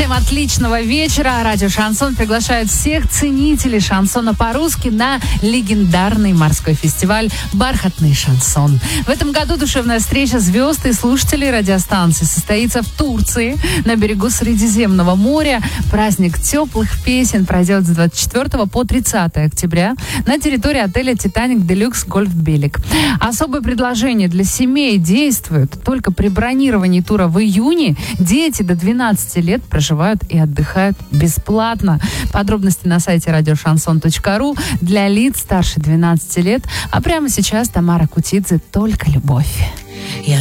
Всем отличного вечера. Радио «Шансон» приглашает всех ценителей шансона по-русски на легендарный морской фестиваль «Бархатный шансон». В этом году душевная встреча звезд и слушателей радиостанции состоится в Турции, на берегу Средиземного моря. Праздник теплых песен пройдет с 24 по 30 октября на территории отеля «Титаник Делюкс Гольф Белик». Особое предложение для семей действует только при бронировании тура в июне. Дети до 12 лет проживают и отдыхают бесплатно. Подробности на сайте радиошансон.ру для лиц старше 12 лет. А прямо сейчас Тамара Кутидзе «Только любовь».